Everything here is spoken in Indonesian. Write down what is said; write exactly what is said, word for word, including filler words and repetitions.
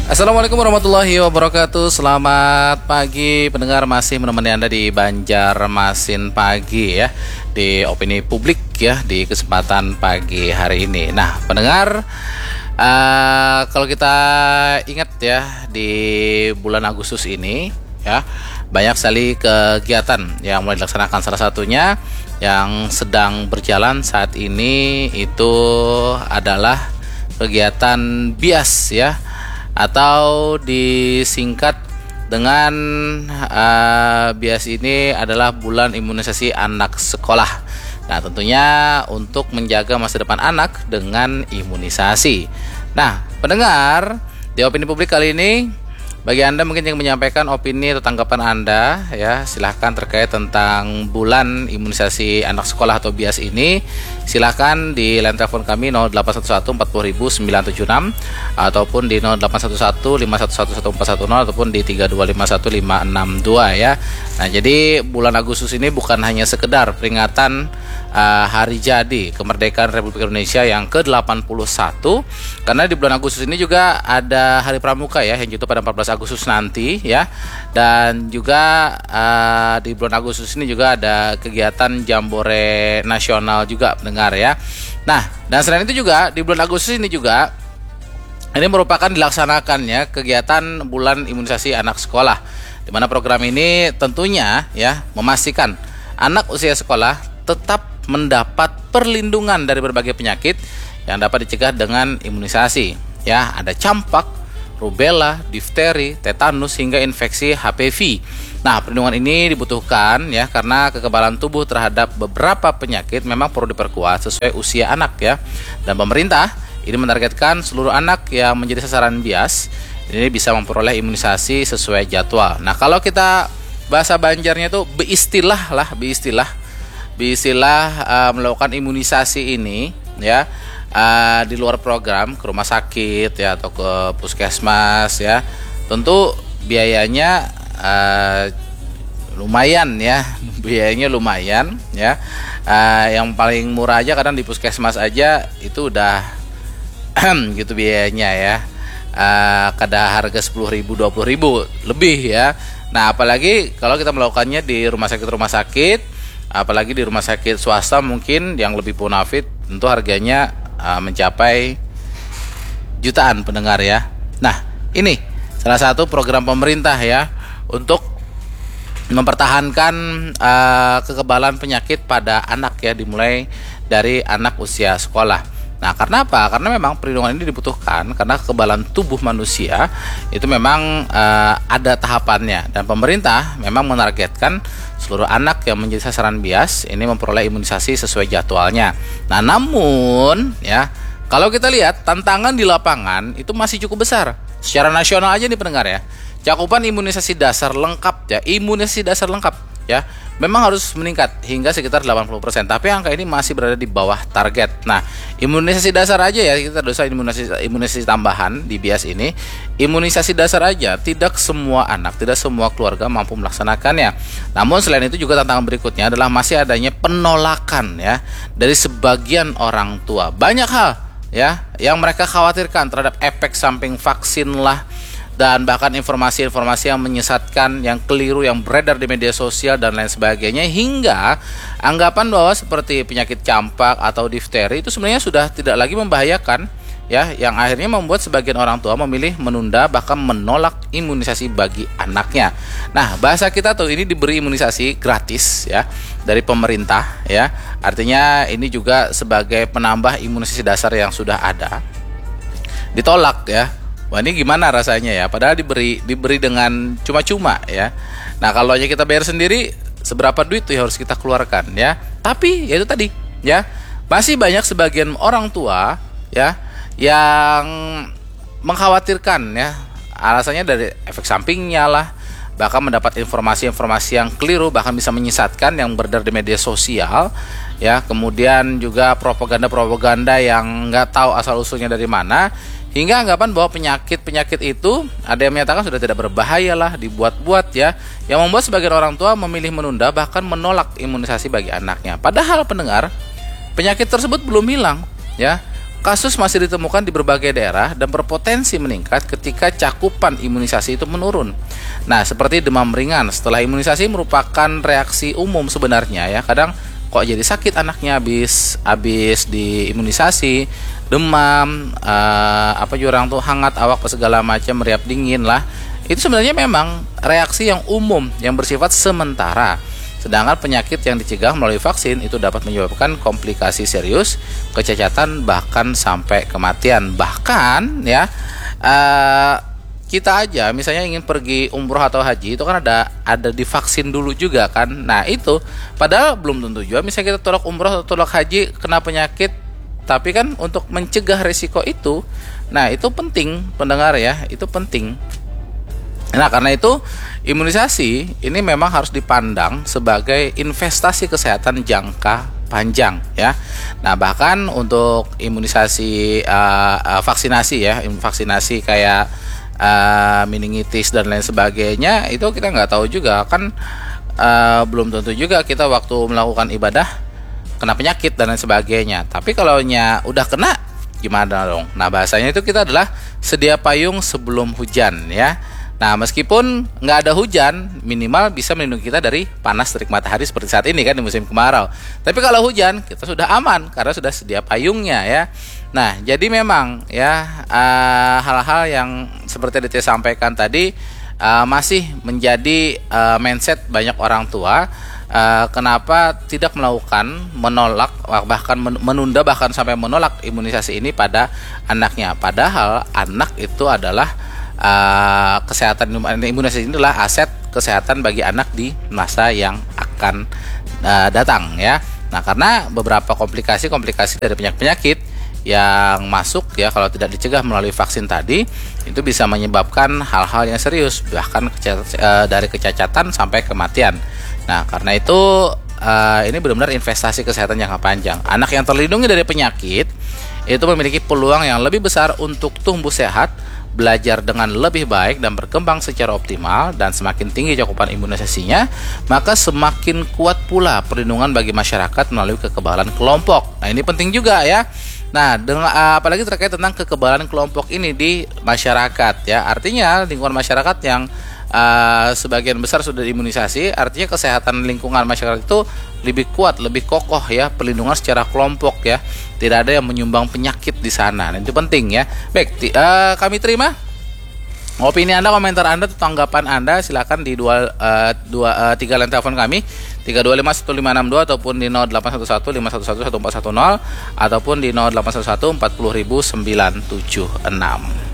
Assalamualaikum warahmatullahi wabarakatuh. Selamat pagi pendengar, masih menemani Anda di Banjarmasin Pagi ya, di Opini Publik ya, di kesempatan pagi hari ini. Nah pendengar, uh, kalau kita ingat ya, di bulan Agustus ini ya, banyak sekali kegiatan yang mulai dilaksanakan. Salah satunya yang sedang berjalan saat ini itu adalah kegiatan B I A S ya, atau disingkat dengan uh, B I A S ini adalah bulan imunisasi anak sekolah. Nah tentunya untuk menjaga masa depan anak dengan imunisasi. Nah pendengar, di Opini Publik kali ini, bagi Anda mungkin yang menyampaikan opini atau tanggapan Anda ya, silahkan terkait tentang bulan imunisasi anak sekolah atau B I A S ini, silahkan di line telepon kami nol delapan satu satu empat nol nol sembilan tujuh enam ataupun di nol delapan satu satu lima satu satu satu empat satu nol ataupun di tiga dua lima satu lima enam dua ya. Nah jadi bulan Agustus ini bukan hanya sekedar peringatan uh, hari jadi kemerdekaan Republik Indonesia yang ke delapan puluh satu, karena di bulan Agustus ini juga ada Hari Pramuka ya, yang jatuh pada empat belas Agustus nanti ya. Dan juga uh, di bulan Agustus ini juga ada kegiatan Jambore Nasional juga pendengar ya. Nah dan selain itu juga di bulan Agustus ini juga ini merupakan dilaksanakannya kegiatan bulan imunisasi anak sekolah, di mana program ini tentunya ya memastikan anak usia sekolah tetap mendapat perlindungan dari berbagai penyakit yang dapat dicegah dengan imunisasi ya. Ada campak, rubella, difteri, tetanus hingga infeksi H P V. Nah, perlindungan ini dibutuhkan ya karena kekebalan tubuh terhadap beberapa penyakit memang perlu diperkuat sesuai usia anak ya. Dan pemerintah ini menargetkan seluruh anak yang menjadi sasaran B I A S ini bisa memperoleh imunisasi sesuai jadwal. Nah, kalau kita bahasa Banjarnya itu beistilah lah, beistilah, beistilah uh, melakukan imunisasi ini ya. Uh, di luar program ke rumah sakit ya atau ke puskesmas ya, tentu biayanya uh, lumayan ya, biayanya lumayan ya. Uh, yang paling murah aja kadang di puskesmas aja itu udah gitu biayanya ya. Uh, kadang harga sepuluh ribu, dua puluh ribu lebih ya. Nah apalagi kalau kita melakukannya di rumah sakit-rumah sakit, apalagi di rumah sakit swasta mungkin yang lebih bonafit, tentu harganya Uh, mencapai jutaan pendengar ya. Nah ini salah satu program pemerintah ya untuk mempertahankan uh, kekebalan penyakit pada anak ya, dimulai dari anak usia sekolah. Nah karena apa? Karena memang perlindungan ini dibutuhkan karena kekebalan tubuh manusia itu memang uh, ada tahapannya, dan pemerintah memang menargetkan seluruh anak yang menjadi sasaran B I A S ini memperoleh imunisasi sesuai jadwalnya. Nah namun ya, kalau kita lihat tantangan di lapangan itu masih cukup besar. Secara nasional aja nih pendengar ya, cakupan imunisasi dasar lengkap ya, imunisasi dasar lengkap ya, memang harus meningkat hingga sekitar delapan puluh persen, tapi angka ini masih berada di bawah target. Nah, imunisasi dasar aja ya, kita dosa imunisasi imunisasi tambahan di B I A S ini, imunisasi dasar aja tidak semua anak, tidak semua keluarga mampu melaksanakannya. Namun selain itu juga tantangan berikutnya adalah masih adanya penolakan ya dari sebagian orang tua. Banyak hal ya yang mereka khawatirkan terhadap efek samping vaksin lah, dan bahkan informasi-informasi yang menyesatkan, yang keliru, yang beredar di media sosial dan lain sebagainya, hingga anggapan bahwa seperti penyakit campak atau difteri itu sebenarnya sudah tidak lagi membahayakan ya, yang akhirnya membuat sebagian orang tua memilih menunda bahkan menolak imunisasi bagi anaknya. Nah bahasa kita tuh ini diberi imunisasi gratis ya dari pemerintah ya, artinya ini juga sebagai penambah imunisasi dasar yang sudah ada ditolak ya. Wah ini gimana rasanya ya, padahal diberi diberi dengan cuma-cuma ya. Nah kalau aja kita bayar sendiri, seberapa duit tuh yang harus kita keluarkan ya. Tapi ya itu tadi ya, masih banyak sebagian orang tua ya yang mengkhawatirkan ya, alasannya dari efek sampingnya lah, bahkan mendapat informasi-informasi yang keliru, bahkan bisa menyesatkan yang beredar di media sosial ya. Kemudian juga propaganda-propaganda yang nggak tahu asal usulnya dari mana, hingga anggapan bahwa penyakit-penyakit itu ada yang menyatakan sudah tidak berbahaya lah, dibuat-buat ya, yang membuat sebagian orang tua memilih menunda bahkan menolak imunisasi bagi anaknya. Padahal pendengar, penyakit tersebut belum hilang ya, kasus masih ditemukan di berbagai daerah dan berpotensi meningkat ketika cakupan imunisasi itu menurun. Nah, seperti demam ringan setelah imunisasi merupakan reaksi umum sebenarnya ya. Kadang kok jadi sakit anaknya habis habis diimunisasi, demam, uh, apa juga orang tuh hangat awak segala macam, meriap dingin lah. Itu sebenarnya memang reaksi yang umum yang bersifat sementara. Sedangkan penyakit yang dicegah melalui vaksin itu dapat menyebabkan komplikasi serius, kecacatan, bahkan sampai kematian. Bahkan ya uh, kita aja misalnya ingin pergi umroh atau haji itu kan ada ada divaksin dulu juga kan. Nah itu padahal belum tentu juga misalnya kita tolak umroh atau tolak haji kena penyakit, tapi kan untuk mencegah risiko itu, nah itu penting pendengar ya, itu penting. Nah karena itu imunisasi ini memang harus dipandang sebagai investasi kesehatan jangka panjang ya. Nah bahkan untuk imunisasi uh, uh, vaksinasi ya, vaksinasi kayak uh, meningitis dan lain sebagainya itu kita nggak tahu juga kan, uh, belum tentu juga kita waktu melakukan ibadah kena penyakit dan lain sebagainya. Tapi kalau nya udah kena gimana dong? Nah bahasanya itu kita adalah sedia payung sebelum hujan ya. Nah meskipun nggak ada hujan, minimal bisa melindungi kita dari panas terik matahari seperti saat ini kan di musim kemarau. Tapi kalau hujan kita sudah aman karena sudah sedia payungnya ya. Nah jadi memang ya uh, hal-hal yang seperti yang saya sampaikan tadi uh, masih menjadi uh, mindset banyak orang tua. Uh, kenapa tidak melakukan, menolak, bahkan menunda, bahkan sampai menolak imunisasi ini pada anaknya. Padahal anak itu adalah Uh, kesehatan, imunisasi ini adalah aset kesehatan bagi anak di masa yang akan uh, datang ya. Nah karena beberapa komplikasi-komplikasi dari penyakit-penyakit yang masuk ya kalau tidak dicegah melalui vaksin tadi itu bisa menyebabkan hal-hal yang serius, bahkan kecacat, uh, dari kecacatan sampai kematian. Nah karena itu uh, ini benar-benar investasi kesehatan jangka panjang. Anak yang terlindungi dari penyakit itu memiliki peluang yang lebih besar untuk tumbuh sehat, belajar dengan lebih baik dan berkembang secara optimal, dan semakin tinggi cakupan imunisasinya, maka semakin kuat pula perlindungan bagi masyarakat melalui kekebalan kelompok. Nah, ini penting juga ya. Nah, dengan apalagi terkait tentang kekebalan kelompok ini di masyarakat ya. Artinya lingkungan masyarakat yang uh, sebagian besar sudah diimunisasi, artinya kesehatan lingkungan masyarakat itu lebih kuat, lebih kokoh ya, perlindungan secara kelompok ya. Tidak ada yang menyumbang penyakit di sana. Nah, itu penting ya. Baik, uh, kami terima opini Anda, komentar Anda, tanggapan Anda, silakan di dua uh, dua uh, tiga line telepon kami tiga dua lima satu lima enam dua ataupun di nol delapan satu satu lima satu satu satu empat satu nol ataupun di nol delapan satu satu empat nol nol nol sembilan tujuh enam.